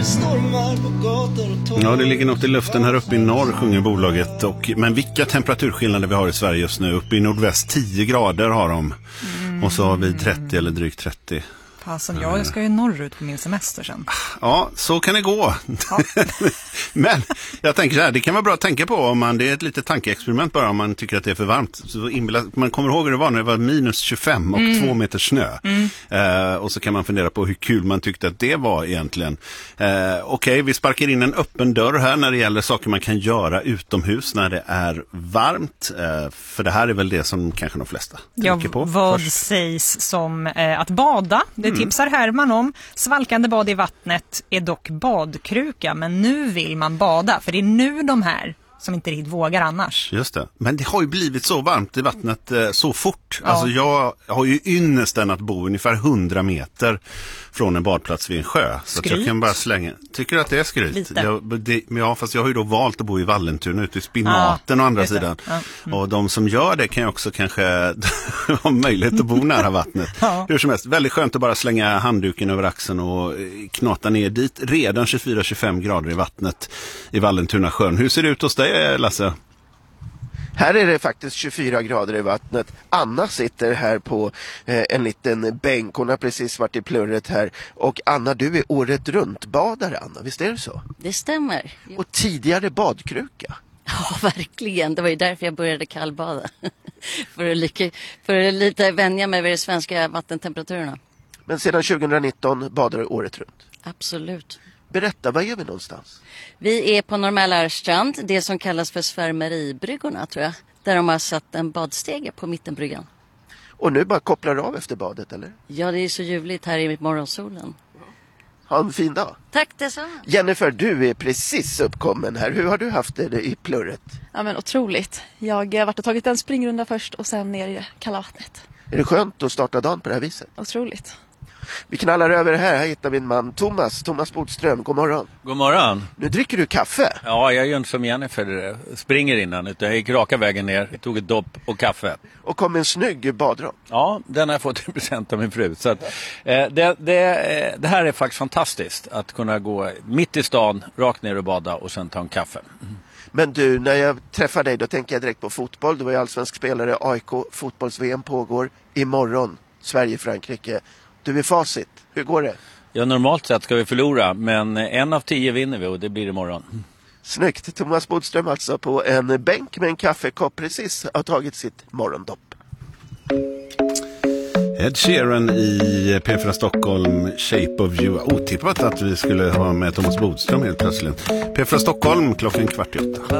Ja, det ligger något i luften här uppe i norr, sjunger bolaget. Men vilka temperaturskillnader vi har i Sverige just nu. Uppe i nordväst 10 grader har de. Och så har vi 30 eller drygt 30. Fasen, jag ska ju norrut på min semester sen. Ja, så kan det gå. Ja. Men jag tänker så här, det kan vara bra att tänka på om man, det är ett litet tankeexperiment bara om man tycker att det är för varmt. Så man kommer ihåg hur det var när det var minus 25 och 2 meter snö. Och så kan man fundera på hur kul man tyckte att det var egentligen. Okej, vi sparkar in en öppen dörr här när det gäller saker man kan göra utomhus när det är varmt. För det här är väl det som kanske de flesta tänker på. Vad sägs som att bada? Det tipsar Herman om. Svalkande bad i vattnet är dock badkruka, men nu vill man bada, för det är nu de här som inte riktigt vågar annars. Just det. Men det har ju blivit så varmt i vattnet så fort. Ja. Alltså jag har ju ynnesten att bo ungefär 100 meter från en badplats vid en sjö. Så att jag kan bara slänga. Tycker du att det är skryt? Ja, fast jag har ju då valt att bo i Vallentuna ute i Spinaten å andra sidan. Ja. Och de som gör det kan ju också kanske ha möjlighet att bo nära vattnet. Ja. Hur som helst, väldigt skönt att bara slänga handduken över axeln och knata ner dit. Redan 24-25 grader i vattnet i Vallentuna sjön. Hur ser det ut hos dig, Lasse? Här är det faktiskt 24 grader i vattnet. Anna sitter här på en liten bänk. Hon har precis varit i plurret här. Och Anna, du är året runt badare, Anna. Visst är det så? Det stämmer. Och tidigare badkruka. Ja, verkligen. Det var ju därför jag började kallbada. för att lite vänja mig vid de svenska vattentemperaturerna. Men sedan 2019 badar du året runt? Absolut. Berätta, var är vi någonstans? Vi är på Norrmälarstrand, det som kallas för svärmeribryggorna tror jag. Där de har satt en badstege på mittenbryggan. Och nu bara kopplar du av efter badet, eller? Ja, det är så ljuvligt här i morgonsolen. Ha en fin dag. Tack detsamma. Jennifer, du är precis uppkommen här. Hur har du haft det i plurret? Ja, men otroligt. Jag har varit och tagit en springrunda först och sen ner i det kalla vattnet. Är det skönt att starta dagen på det här viset? Otroligt. Vi knallar över här. Här hittar vi en man, Thomas Bodström. God morgon. God morgon. Nu dricker du kaffe. Ja, jag gör inte som Jennifer springer innan. Utan jag gick raka vägen ner, tog ett dopp och kaffe. Och kom en snygg badram. Ja, den har jag fått i present av min fru. Så att, det här är faktiskt fantastiskt. Att kunna gå mitt i stan, rakt ner och bada och sen ta en kaffe. Men du, när jag träffar dig då tänker jag direkt på fotboll. Du var ju allsvensk spelare, AIK, fotbolls-VM pågår imorgon. Sverige-Frankrike. Du är facit. Hur går det? Ja, normalt sett ska vi förlora, men 1 av 10 vinner vi och det blir imorgon. Snyggt. Thomas Bodström alltså på en bänk med en kaffekopp precis har tagit sitt morgondopp. Ed Sheeran i P4 Stockholm, Shape of You. Otippat att vi skulle ha med Thomas Bodström helt plötsligt. P4 Stockholm, 7:15.